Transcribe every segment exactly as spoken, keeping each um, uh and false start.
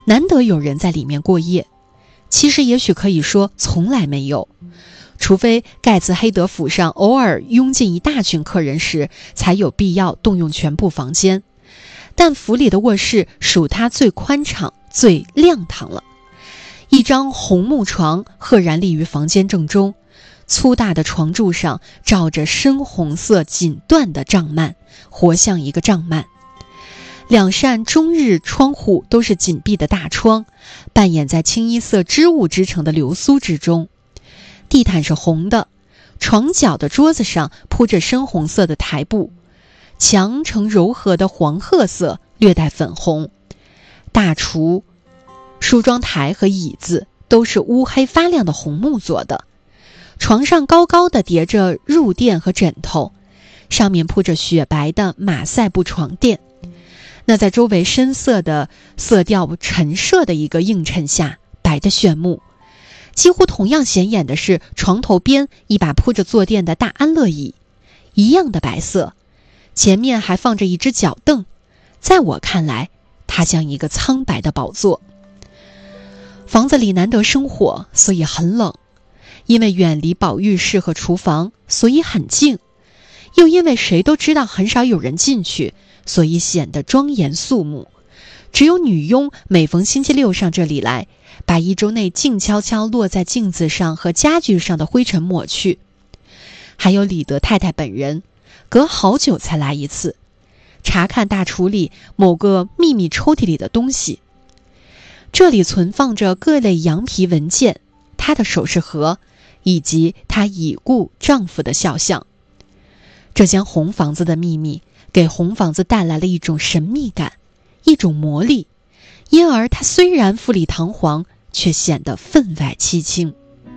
难得有人在里面过夜。其实也许可以说从来没有，除非盖茨黑德府上偶尔拥进一大群客人时，才有必要动用全部房间。但府里的卧室属它最宽敞、最亮堂了。一张红木床赫然立于房间正中，粗大的床柱上罩着深红色锦缎的帐幔，活像一个帐幔。两扇中日窗户都是紧闭的大窗，扮演在清一色织物织成的流苏之中。地毯是红的，床角的桌子上铺着深红色的台布，墙呈柔和的黄褐色，略带粉红。大厨、梳妆台和椅子都是乌黑发亮的红木做的。床上高高的叠着褥垫和枕头，上面铺着雪白的马赛布床垫。那在周围深色的色调陈设的一个映衬下，白得炫目。几乎同样显眼的是床头边一把铺着坐垫的大安乐椅，一样的白色，前面还放着一只脚凳，在我看来它像一个苍白的宝座。房子里难得生火，所以很冷，因为远离宝浴室和厨房，所以很静，又因为谁都知道很少有人进去，所以显得庄严肃穆。只有女佣每逢星期六上这里来，把一周内静悄悄落在镜子上和家具上的灰尘抹去。还有李德太太本人，隔好久才来一次，查看大橱里某个秘密抽屉里的东西。这里存放着各类羊皮文件，她的首饰盒，以及她已故丈夫的肖像。这间红房子的秘密给红房子带来了一种神秘感，一种魔力，因而它虽然富丽堂皇，却显得分外凄清。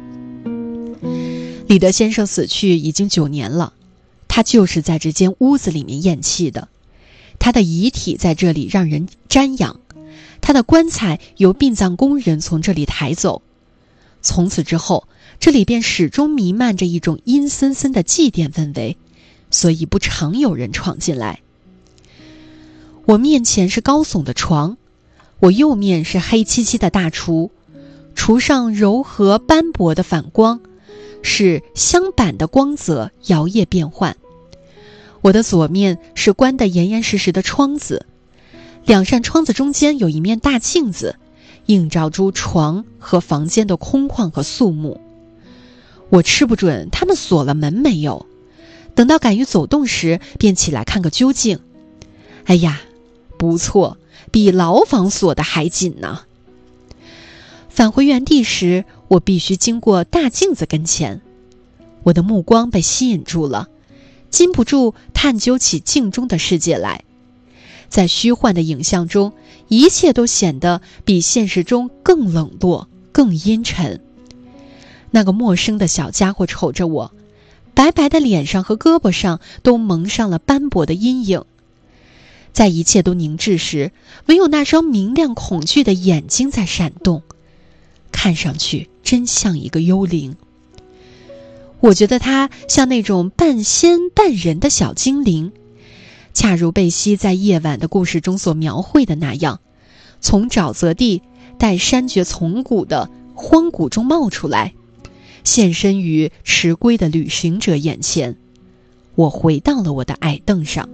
李德先生死去已经九年了，他就是在这间屋子里面咽气的。他的遗体在这里让人瞻仰，他的棺材由殡葬工人从这里抬走。从此之后，这里便始终弥漫着一种阴森森的祭奠氛围，所以不常有人闯进来。我面前是高耸的床，我右面是黑漆漆的大厨，厨上柔和斑驳的反光，使镶板的光泽摇曳变幻。我的左面是关得严严实实的窗子，两扇窗子中间有一面大镜子，映照出床和房间的空旷和肃穆。我吃不准他们锁了门没有，等到敢于走动时，便起来看个究竟。哎呀，不错，比牢房锁的还紧呢。返回原地时，我必须经过大镜子跟前，我的目光被吸引住了，禁不住探究起镜中的世界来。在虚幻的影像中，一切都显得比现实中更冷落，更阴沉。那个陌生的小家伙瞅着我，白白的脸上和胳膊上都蒙上了斑驳的阴影。在一切都凝滞时，唯有那双明亮恐惧的眼睛在闪动，看上去真像一个幽灵。我觉得他像那种半仙半人的小精灵，恰如贝西在夜晚的故事中所描绘的那样，从沼泽地带山蕨丛谷的荒谷中冒出来，现身于迟归的旅行者眼前。我回到了我的矮凳上，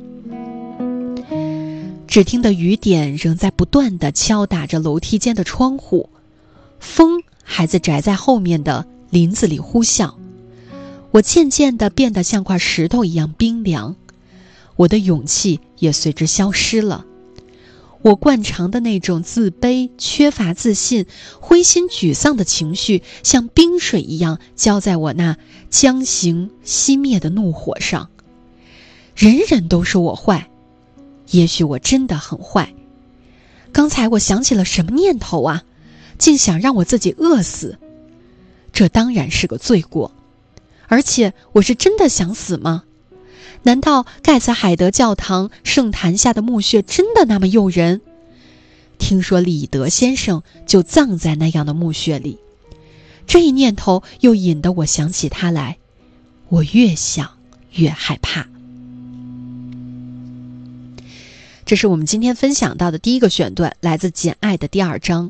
只听得雨点仍在不断地敲打着楼梯间的窗户，风还在宅在后面的林子里呼啸。我渐渐地变得像块石头一样冰凉，我的勇气也随之消失了。我惯常的那种自卑、缺乏自信、灰心沮丧的情绪，像冰水一样浇在我那将行熄灭的怒火上。人人都说我坏，也许我真的很坏。刚才我想起了什么念头啊？竟想让我自己饿死，这当然是个罪过。而且我是真的想死吗？难道盖茨海德教堂圣坛下的墓穴真的那么诱人？听说李德先生就葬在那样的墓穴里，这一念头又引得我想起他来。我越想越害怕。 这是我们今天分享到的第一个选段，来自《简爱》的第二章。